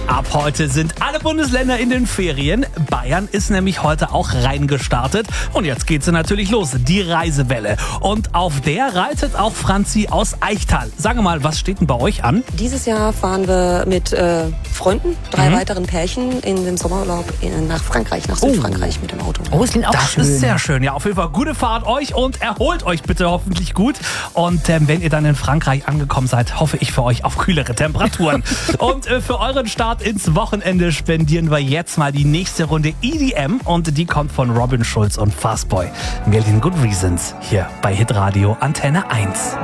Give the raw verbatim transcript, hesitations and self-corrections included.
Ab heute sind alle Bundesländer in den Ferien. Bayern ist nämlich heute auch reingestartet. Und jetzt geht sie natürlich los, die Reisewelle. Und auf der reitet auch Franzi aus Eichtal. Sage mal, was steht denn bei euch an? Dieses Jahr fahren wir mit äh, Freunden, drei Mhm. weiteren Pärchen in den Sommerurlaub in, nach Frankreich, nach Südfrankreich mit dem Auto. Oh, es klingt auch Das schön. ist sehr schön. Ja, auf jeden Fall gute Fahrt euch und erholt euch bitte hoffentlich gut. Und ähm, wenn ihr dann in Frankreich angekommen seid, hoffe ich für euch auf kühlere Temperaturen. Und äh, für euren Start ins Wochenende spendieren wir jetzt mal die nächste Runde E D M und die kommt von Robin Schulz und Fastboy. Million Good Reasons hier bei Hitradio Antenne eins.